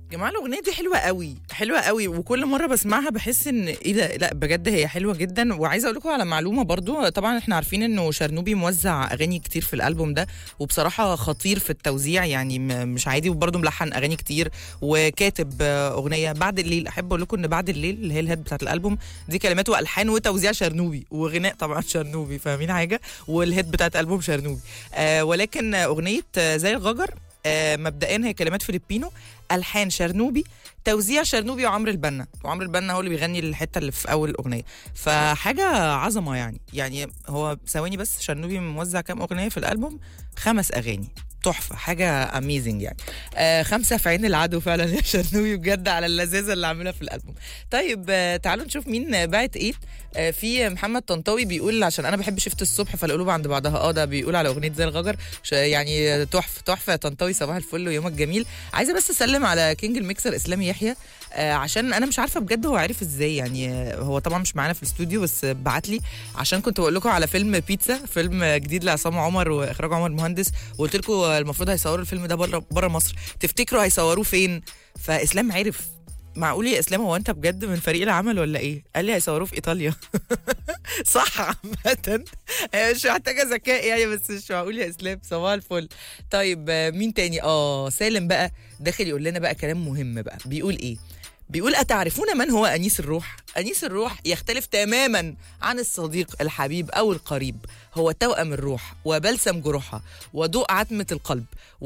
جماعة الأغنية دي حلوة قوي حلوة قوي، وكل مرة بسمعها بحس إن إيه ده، لا بجد هي حلوة جدا. وعايزة أقول لكم على معلومة برضو، طبعا إحنا عارفين إنه شرنوبي موزع أغاني كتير في الألبوم ده، وبصراحة خطير في التوزيع يعني مش عادي، وبرضه ملحن أغاني كتير وكاتب أغنية بعد الليل. أحب أقول لكم إن بعد الليل اللي هي الهيد بتاعت الألبوم دي كلمات وألحان وتوزيع شرنوبي وغناء طبعا شرنوبي، فاهمين حاجة؟ والهيد بتاعت ألبوم شرنوبي. ولكن أغنية زي الغجر مبدئيا هي كلمات فيلبينو، الحان شرنوبي، توزيع شرنوبي وعمرو البنا. وعمرو البنا هو اللي بيغني الحته اللي في اول الاغنيه، فحاجه عظمه يعني هو ثواني بس، شرنوبي موزع كام اغنيه في الالبوم؟ 5 اغاني، تحفه، حاجه اميزنج يعني. 5 في عين العدو فعلا يا شرنوبي، بجد على اللذاذه اللي عاملها في الالبوم. طيب تعالوا نشوف مين باعت ايه. في محمد طنطاوي بيقول عشان انا بحب شفت الصبح فالقلوب عند بعضها، ده بيقول على اغنيه زي الغجر، يعني تحفه تحفه يا طنطاوي، صباح الفل ويومك جميل. عايزه بس اسلم على كينج الميكسر اسلام يحيى، عشان انا مش عارفه بجد هو عارف ازاي يعني. هو طبعا مش معانا في الاستوديو بس بعت لي، عشان كنت بقول لكم على فيلم بيتزا، فيلم جديد لعصام عمر واخراج عمر مهندس، وقلت لكم المفروض هيصوروا الفيلم ده بره مصر، تفتكروا هيصوروه فين؟ فاسلام عرف. معقول يا اسلام، هو انت بجد من فريق العمل ولا ايه؟ قال لي هيصوروه في ايطاليا. صح عامة، مش محتاجة ذكاء يعني، بس مش معقول يا اسلام، صباح الفل. طيب مين تاني؟ سالم بقى داخل يقول لنا بقى كلام مهم بقى، بيقول ايه؟ بيقول أتعرفون من هو أنيس الروح؟ أنيس الروح يختلف تماما عن الصديق الحبيب أو القريب، هو توأم الروح وبلسم جروحها وضوء عتمة القلب